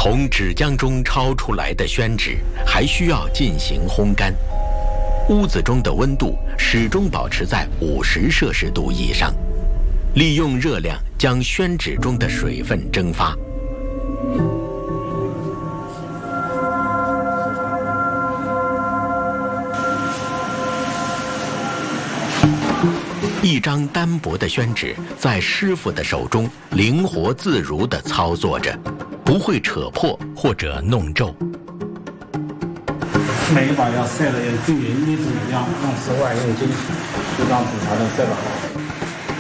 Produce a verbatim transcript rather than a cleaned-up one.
从纸浆中抄出来的宣纸还需要进行烘干，屋子中的温度始终保持在五十摄氏度以上，利用热量将宣纸中的水分蒸发。一张单薄的宣纸在师傅的手中灵活自如地操作着，不会扯破或者弄皱。 每一把要晒得要均匀，一直一样，用室外用金属，就让纸才能晒得好。